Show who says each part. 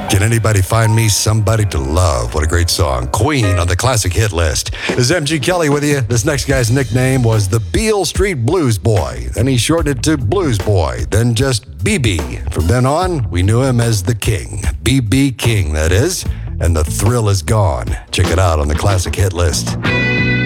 Speaker 1: Can anybody find me somebody to love? What a great song. Queen on the classic hit list. This is MG Kelly with you. This next guy's nickname was the Beale Street Blues Boy. Then he shortened it to Blues Boy, then just BB. From then on, we knew him as the King. BB King, that is. And the thrill is gone. Check it out on the classic hit list.